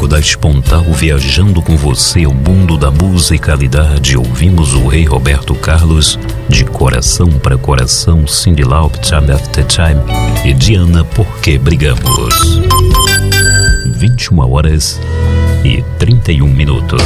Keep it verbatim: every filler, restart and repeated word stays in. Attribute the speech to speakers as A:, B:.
A: Igor da Espontal viajando com você ao mundo da musicalidade. Ouvimos o rei Roberto Carlos, De Coração para Coração, Cyndi Lauper, Time After Time, e Diana, Por Que Brigamos. vinte e uma horas e trinta e um minutos.